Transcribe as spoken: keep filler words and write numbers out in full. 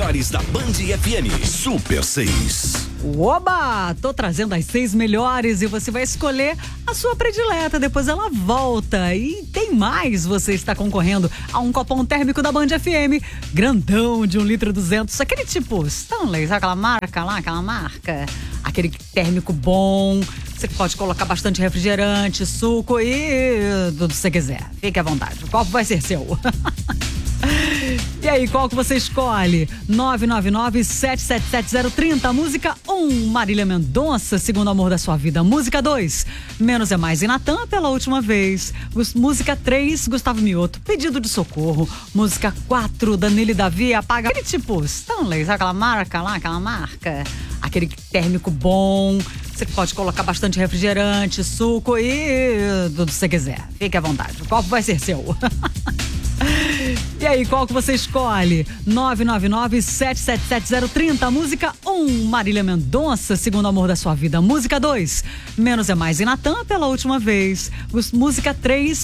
melhores da Band F M. Super seis. Oba! Tô trazendo as seis melhores e você vai escolher a sua predileta. Depois ela volta. E tem mais. Você está concorrendo a um copão térmico da Band F M. Grandão de um litro e duzentos. Aquele tipo Stanley, sabe aquela marca lá? Aquela marca. Aquele térmico bom. Você pode colocar bastante refrigerante, suco e tudo que você quiser. Fique à vontade. O copo vai ser seu. E aí, qual que você escolhe? nove nove nove, sete sete sete, zero três zero. Música um, Marília Mendonça, Segundo Amor da Sua Vida. Música dois, Menos é Mais e Natan, Pela Última Vez. Música três, Gustavo Mioto, Pedido de Socorro. Música quatro, Danilo e Davi, Apaga. Aquele tipo Stanley, sabe aquela marca lá? Aquela marca. Aquele térmico bom. Você pode colocar bastante refrigerante, suco e tudo que você quiser. Fique à vontade. O copo vai ser seu. E aí, qual que você escolhe? nove nove nove, sete sete sete, zero três zero. Música um, Marília Mendonça, Segundo Amor da Sua Vida. Música dois, Menos é Mais e Natan, Pela Última Vez. Música três,